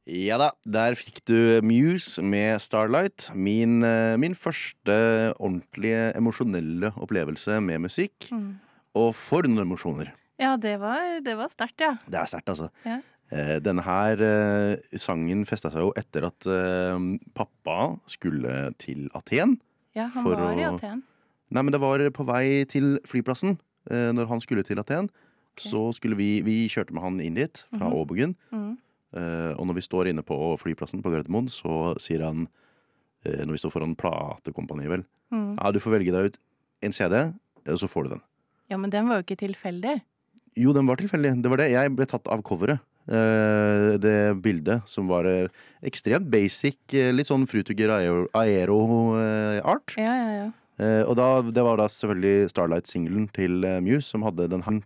Ja da, der fikk du Muse med Starlight. Min første ordentlige emosjonelle opplevelse med musikk. Og for noen emosjoner. Ja, det var sterkt, ja. Det er sterkt, altså. Ja. Denne her sangen festet seg jo etter at pappa skulle til Aten. Ja, han For var i å- Aten. Nei, men det var på vei til flyplassen. Når han skulle til Aten, så skulle vi kjørte med han inn dit fra Åbogen. Og når vi står inne på flyplassen på Gardermoen, så sier han, når vi står foran platekompaniet vel, ja, du får velge deg ut en CD, og så får du den. Ja, men den var jo ikke tilfeldig. Jo, den var tilfeldig. Det var det. Jeg ble tatt av coveret. Det bildet som var ekstremt basic, litt sånn Frutuger Aero-art. Ja. Og det var da selvfølgelig Starlight-singlen til Muse som hadde den her